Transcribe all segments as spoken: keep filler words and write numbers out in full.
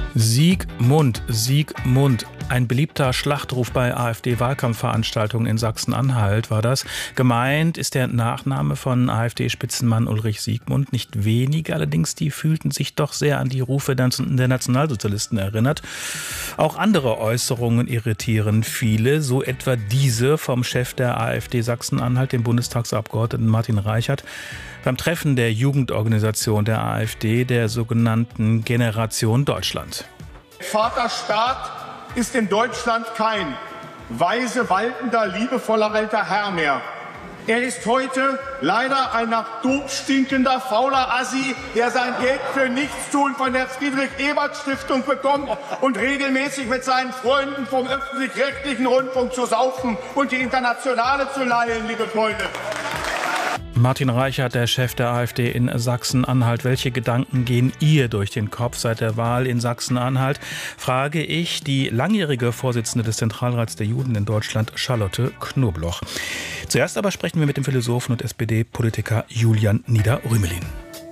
Siegmund, Siegmund. Ein beliebter Schlachtruf bei AfD-Wahlkampfveranstaltungen in Sachsen-Anhalt war das. Gemeint ist der Nachname von AfD-Spitzenmann Ulrich Siegmund. Nicht wenige allerdings, die fühlten sich doch sehr an die Rufe der Nationalsozialisten erinnert. Auch andere Äußerungen irritieren viele, so etwa diese vom Chef der AfD Sachsen-Anhalt, dem Bundestagsabgeordneten Martin Reichert, beim Treffen der Jugendorganisation der AfD, der sogenannten Generation Deutschland. Vaterstaat ist in Deutschland kein weise, waltender, liebevoller alter Herr mehr. Er ist heute leider ein nach Dope stinkender, fauler Assi, der sein Geld für Nichtstun von der Friedrich-Ebert-Stiftung bekommt und regelmäßig mit seinen Freunden vom öffentlich-rechtlichen Rundfunk zu saufen und die Internationale zu leihen, liebe Freunde. Martin Reichert, der Chef der AfD in Sachsen-Anhalt. Welche Gedanken gehen ihr durch den Kopf seit der Wahl in Sachsen-Anhalt? Frage ich die langjährige Vorsitzende des Zentralrats der Juden in Deutschland, Charlotte Knobloch. Zuerst aber sprechen wir mit dem Philosophen und S P D-Politiker Julian Nieder-Rümelin.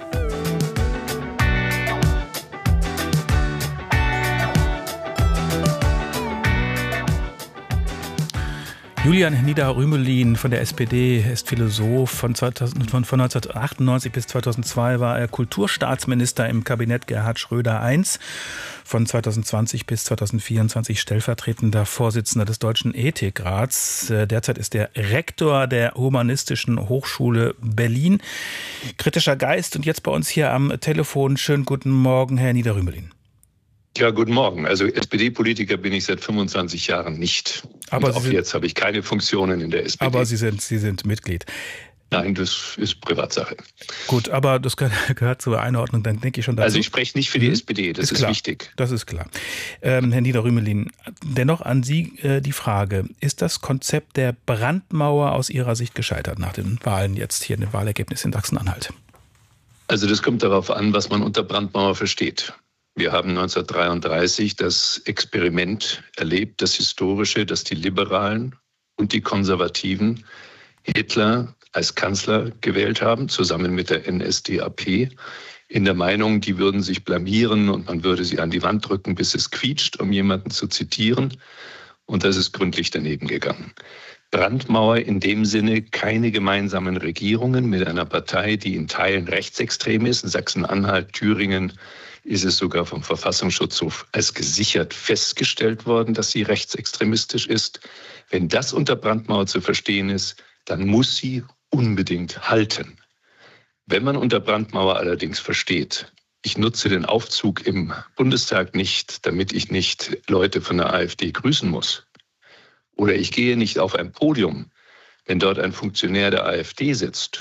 Julian Nieder-Rümelin von der S P D ist Philosoph. Von, zweitausend, von, von neunzehnhundertachtundneunzig bis zweitausendzwei war er Kulturstaatsminister im Kabinett Gerhard Schröder eins. Von zweitausendzwanzig bis zweitausendvierundzwanzig stellvertretender Vorsitzender des Deutschen Ethikrats. Derzeit ist er Rektor der Humanistischen Hochschule Berlin. Kritischer Geist und jetzt bei uns hier am Telefon. Schönen guten Morgen, Herr Nieder-Rümelin. Ja, guten Morgen. Also S P D-Politiker bin ich seit fünfundzwanzig Jahren nicht. Aber und auch sind, jetzt habe ich keine Funktionen in der S P D. Aber Sie sind, Sie sind Mitglied. Nein, das ist Privatsache. Gut, aber das gehört zur Einordnung, dann denke ich schon dazu. Also ich spreche nicht für die mhm. S P D, das ist, ist klar. wichtig. Das ist klar. Ähm, Herr Nieder-Rümelin, dennoch an Sie äh, die Frage, ist das Konzept der Brandmauer aus Ihrer Sicht gescheitert nach den Wahlen jetzt hier, in den Wahlergebnissen in Sachsen-Anhalt? Also das kommt darauf an, was man unter Brandmauer versteht. Wir haben neunzehnhundertdreiunddreißig das Experiment erlebt, das Historische, dass die Liberalen und die Konservativen Hitler als Kanzler gewählt haben, zusammen mit der N S D A P, in der Meinung, die würden sich blamieren und man würde sie an die Wand drücken, bis es quietscht, um jemanden zu zitieren. Und das ist gründlich daneben gegangen. Brandmauer in dem Sinne keine gemeinsamen Regierungen mit einer Partei, die in Teilen rechtsextrem ist. In Sachsen-Anhalt, Thüringen ist es sogar vom Verfassungsschutzhof als gesichert festgestellt worden, dass sie rechtsextremistisch ist. Wenn das unter Brandmauer zu verstehen ist, dann muss sie unbedingt halten. Wenn man unter Brandmauer allerdings versteht, ich nutze den Aufzug im Bundestag nicht, damit ich nicht Leute von der AfD grüßen muss. Oder ich gehe nicht auf ein Podium, wenn dort ein Funktionär der AfD sitzt.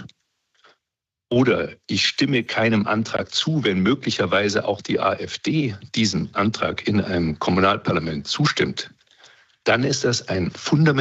Oder ich stimme keinem Antrag zu, wenn möglicherweise auch die AfD diesen Antrag in einem Kommunalparlament zustimmt. Dann ist das ein fundamentales